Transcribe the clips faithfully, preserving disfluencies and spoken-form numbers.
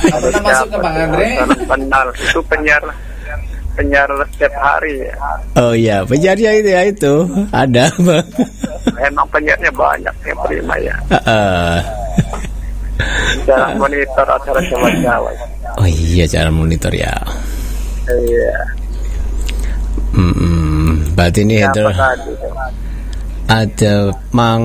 Pernah masuk ke Bang Andre? Kenal, itu penyiar penyiar setiap hari ya. Oh iya, penyiarnya itu ya itu ada Bang. Emang penyiarnya banyak yang prima ya. Uh, Jarang monitor acara Jawa-Jawa. oh iya, cara monitor ya. Iya. Hmm, berarti ini Siapa ada tadi? ada Mang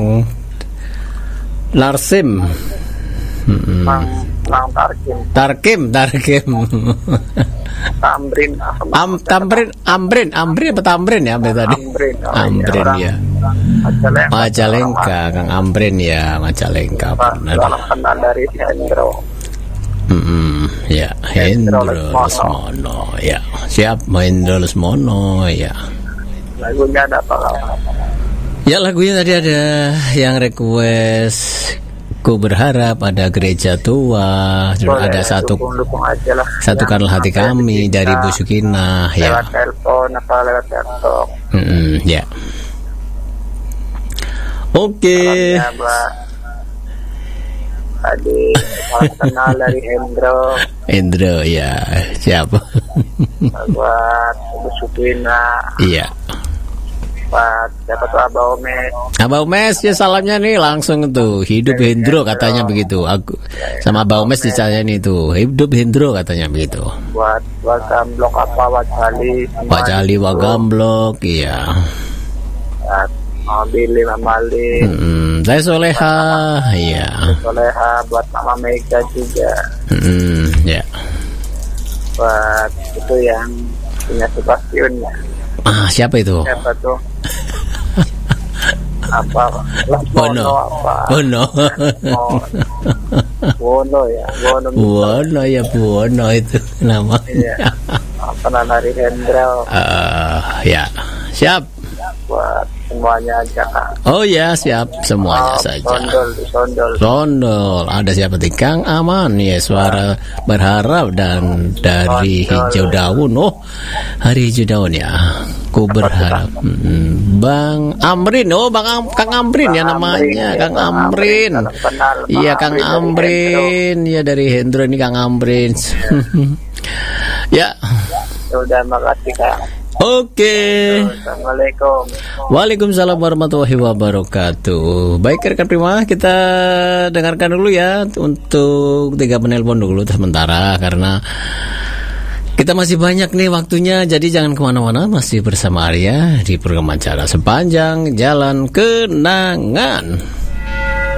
Larsim. Hmm. Mang Mang Tarkim, Tarkim, Tarkim. Tamrin, apa? Am, Tamrin, Amrin, Amrin apa Tamrin ya Amrin tadi? Amrin, oh, Amrin iya, ya. Majalengka, Majalengka, Kang Amrin ya, Majalengka. Benar. Salam kenal dari Hendro. Hmm, ya, Hendro Lesmono, ya. Siap, Hendro Lesmono, ya. Lagunya ada apa? Ya, lagunya tadi ada yang request Ku Berharap, ada Gereja Tua, Boleh, ada satu dukung, dukung aja lah. Satukanlah Hati Kami kita, dari Bu Sukinah, ya. Lewat telepon apa lewat laptop. Hmm, ya. Oke. Salamnya buat tadi salam kenal dari Hendro. Hendro, ya. Siapa? Buat Bu Sukinah. Iya. Buat siapa tuh Abah Omes. Abah Omes ya, salamnya nih langsung tuh. Hidup Hendro katanya begitu. Aku sama Abah Omes dicayain itu. Hidup Hendro katanya begitu. Buat Wagamblok apa Wajali. Wajali Wagamblok, iya. Buat Mabili Mamali. Hmm, saya Soleha, iya. Soleha, buat Mama Mega juga. Hmm, ya. Buat itu yang punya Sebastian ya. Ah, siapa itu? Siapa tuh? Apa? Bono. Apa? Bono. Oh, Bono ya. Bono. Bono ya, Bono itu namanya. Iya. Apa dari Hendro? Uh, ya, siap. Buat semuanya aja Kak. Oh ya, siap semuanya Oh, saja. Sondol, sondol. Sondol, ada siapa nih? Kang Aman ya, Suara Berharap, dan dari Hijau Daun. Oh, Hari Hijau Daun ya. Ku Berharap. Hmm, Bang Amrin, oh Bang Am, Kang Amrin ya namanya, Kang Amrin. Iya, Kang Amrin, ya dari Hendro ini Kang Amrin. Ya. Sudah, makasih Kak. Oke. Assalamualaikum. Waalaikumsalam warahmatullahi wabarakatuh. Baik rekan Prima, kita dengarkan dulu ya untuk tiga penelpon dulu sementara karena kita masih banyak nih waktunya. Jadi jangan kemana-mana, masih bersama Arya di program acara Sepanjang Jalan Kenangan.